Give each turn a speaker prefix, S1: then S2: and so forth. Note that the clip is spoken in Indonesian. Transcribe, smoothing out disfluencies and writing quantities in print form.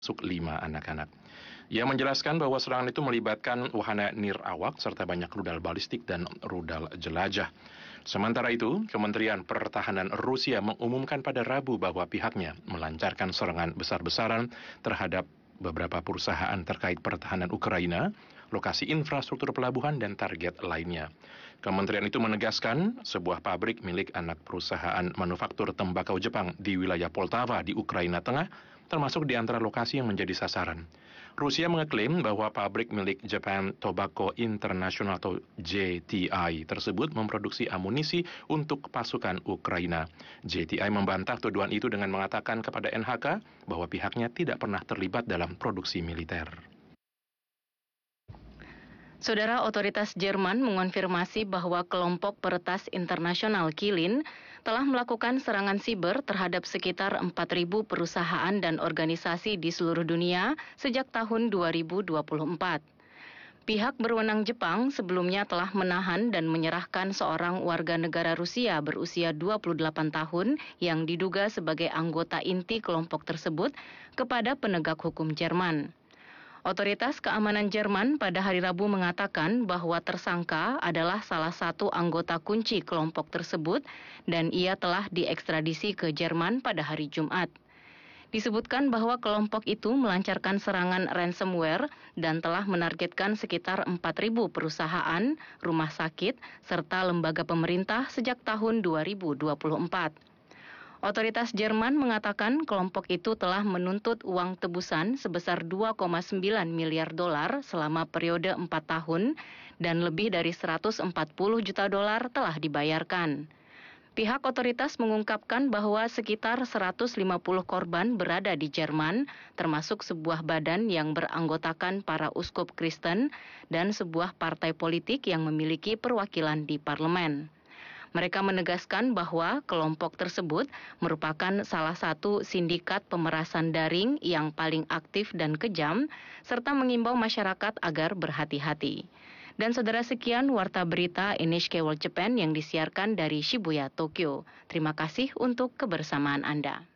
S1: termasuk 5 anak-anak. Ia menjelaskan bahwa serangan itu melibatkan wahana nirawak serta banyak rudal balistik dan rudal jelajah. Sementara itu, Kementerian Pertahanan Rusia mengumumkan pada Rabu bahwa pihaknya melancarkan serangan besar-besaran terhadap beberapa perusahaan terkait pertahanan Ukraina, lokasi infrastruktur pelabuhan, dan target lainnya. Kementerian itu menegaskan sebuah pabrik milik anak perusahaan manufaktur tembakau Jepang di wilayah Poltava di Ukraina Tengah termasuk di antara lokasi yang menjadi sasaran. Rusia mengeklaim bahwa pabrik milik Japan Tobacco International atau JTI tersebut memproduksi amunisi untuk pasukan Ukraina. JTI membantah tuduhan itu dengan mengatakan kepada NHK bahwa pihaknya tidak pernah terlibat dalam produksi militer.
S2: Saudara, otoritas Jerman mengonfirmasi bahwa kelompok peretas internasional Kilin telah melakukan serangan siber terhadap sekitar 4.000 perusahaan dan organisasi di seluruh dunia sejak tahun 2024. Pihak berwenang Jepang sebelumnya telah menahan dan menyerahkan seorang warga negara Rusia berusia 28 tahun yang diduga sebagai anggota inti kelompok tersebut kepada penegak hukum Jerman. Otoritas keamanan Jerman pada hari Rabu mengatakan bahwa tersangka adalah salah satu anggota kunci kelompok tersebut dan ia telah diekstradisi ke Jerman pada hari Jumat. Disebutkan bahwa kelompok itu melancarkan serangan ransomware dan telah menargetkan sekitar 4.000 perusahaan, rumah sakit, serta lembaga pemerintah sejak tahun 2024. Otoritas Jerman mengatakan kelompok itu telah menuntut uang tebusan sebesar 2,9 miliar dolar selama periode 4 tahun dan lebih dari 140 juta dolar telah dibayarkan. Pihak otoritas mengungkapkan bahwa sekitar 150 korban berada di Jerman, termasuk sebuah badan yang beranggotakan para uskup Kristen dan sebuah partai politik yang memiliki perwakilan di parlemen. Mereka menegaskan bahwa kelompok tersebut merupakan salah satu sindikat pemerasan daring yang paling aktif dan kejam, serta mengimbau masyarakat agar berhati-hati. Dan saudara, sekian Warta Berita NHK World Japan yang disiarkan dari Shibuya, Tokyo. Terima kasih untuk kebersamaan Anda.